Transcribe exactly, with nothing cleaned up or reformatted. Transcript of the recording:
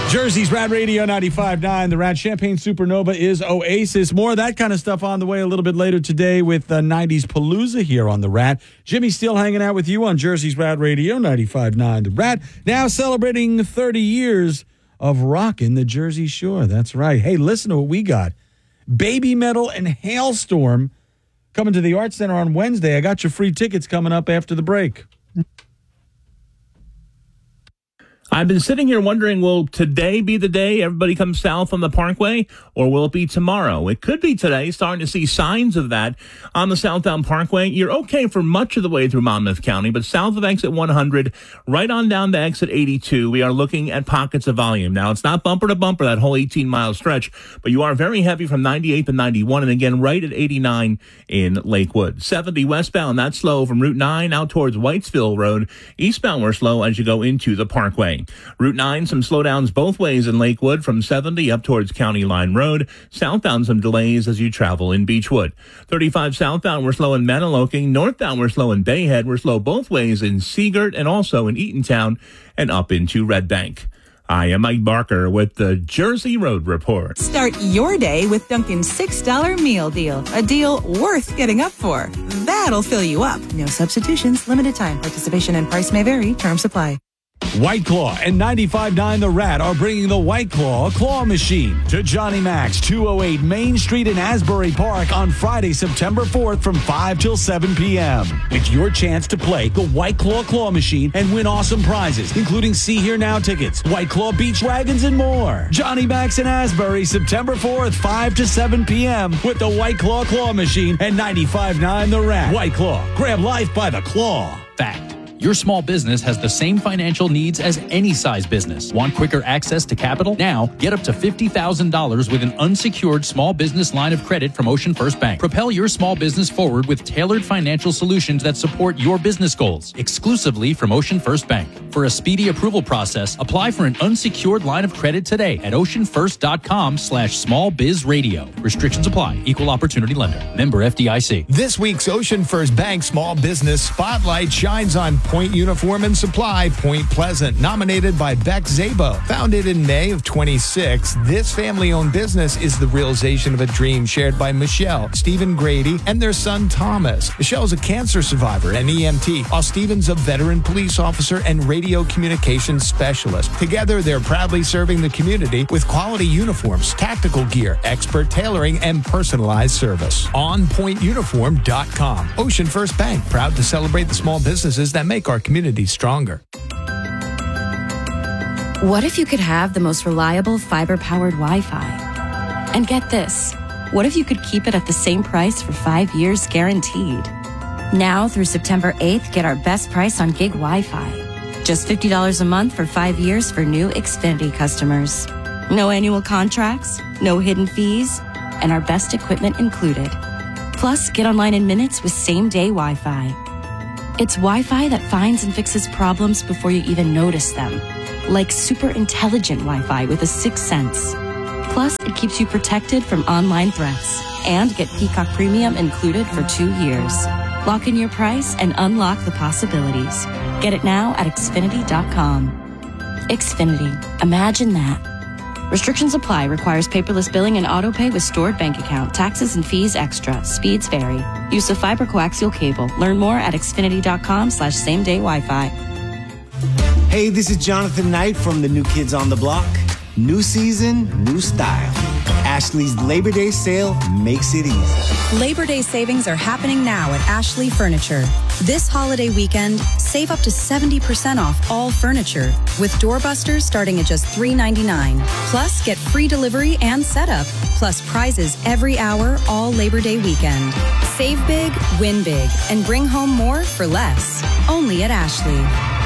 Jersey's Rad Radio ninety-five point nine. The Rad Champagne Supernova is Oasis. More of that kind of stuff on the way a little bit later today with uh, nineties Palooza here on the Rad. Jimmy Steele hanging out with you on Jersey's Rad Radio ninety-five point nine. The Rad now celebrating thirty years of rocking the Jersey Shore. That's right. Hey, listen to what we got. Baby Metal and Hailstorm coming to the Arts Center on Wednesday. I got your free tickets coming up after the break. I've been sitting here wondering, will today be the day everybody comes south on the Parkway, or will it be tomorrow? It could be today, starting to see signs of that on the southbound Parkway. You're okay for much of the way through Monmouth County, but south of exit one hundred, right on down to exit eighty-two, we are looking at pockets of volume. Now, it's not bumper to bumper, that whole eighteen-mile stretch, but you are very heavy from ninety-eighth and ninety-one, and again, right at eighty-nine in Lakewood. seventy westbound, that's slow from Route nine out towards Whitesville Road. Eastbound, we're slow as you go into the Parkway. Route nine, some slowdowns both ways in Lakewood from seventy up towards County Line Road. Southbound, some delays as you travel in Beechwood. thirty-five southbound, we're slow in Maniloking. Northbound, we're slow in Bayhead. We're slow both ways in Seagirt and also in Eatontown and up into Red Bank. I am Mike Barker with the Jersey Road Report. Start your day with Dunkin's six dollar meal deal. A deal worth getting up for. That'll fill you up. No substitutions, limited time. Participation and price may vary. Terms apply. White Claw and ninety-five point nine The Rad are bringing the White Claw Claw Machine to Johnny Mac's two oh eight Main Street in Asbury Park on Friday, September fourth from five till seven p.m. It's your chance to play the White Claw Claw Machine and win awesome prizes, including See Here Now tickets, White Claw beach wagons, and more. Johnny Mac's in Asbury, September fourth, five to seven p.m. with the White Claw Claw Machine and ninety-five point nine The Rad. White Claw. Grab life by the claw. Fact. Your small business has the same financial needs as any size business. Want quicker access to capital? Now, get up to fifty thousand dollars with an unsecured small business line of credit from Ocean First Bank. Propel your small business forward with tailored financial solutions that support your business goals, exclusively from Ocean First Bank. For a speedy approval process, apply for an unsecured line of credit today at oceanfirst.com slash small biz radio. Restrictions apply. Equal opportunity lender. Member F D I C. This week's Ocean First Bank Small Business Spotlight shines on Point Uniform and Supply, Point Pleasant, nominated by Beck Zabo. Founded in May of twenty-six, this family-owned business is the realization of a dream shared by Michelle, Stephen Grady, and their son Thomas. Michelle's a cancer survivor and E M T, while Stephen's a veteran police officer and radio communications specialist. Together, they're proudly serving the community with quality uniforms, tactical gear, expert tailoring, and personalized service. on point uniform dot com. Ocean First Bank, proud to celebrate the small businesses that make our community stronger. What if you could have the most reliable fiber-powered Wi-Fi? And get this, what if you could keep it at the same price for five years guaranteed? Now through September eighth, get our best price on gig Wi-Fi. Just fifty dollars a month for five years for new Xfinity customers. No annual contracts, no hidden fees, and our best equipment included. Plus, get online in minutes with same-day Wi-Fi. It's Wi-Fi that finds and fixes problems before you even notice them. Like super intelligent Wi-Fi with a sixth sense. Plus, it keeps you protected from online threats. And get Peacock Premium included for two years. Lock in your price and unlock the possibilities. Get it now at Xfinity dot com. Xfinity. Imagine that. Restrictions apply. Requires paperless billing and autopay with stored bank account. Taxes and fees extra. Speeds vary. Use of fiber coaxial cable. Learn more at Xfinity dot com slash same day Wi-Fi. Hey, this is Jonathan Knight from the New Kids on the Block. New season, new style. Ashley's Labor Day sale makes it easy. Labor Day savings are happening now at Ashley Furniture. This holiday weekend, save up to seventy percent off all furniture with doorbusters starting at just three ninety-nine. Plus, get free delivery and setup, plus prizes every hour all Labor Day weekend. Save big, win big, and bring home more for less. Only at Ashley.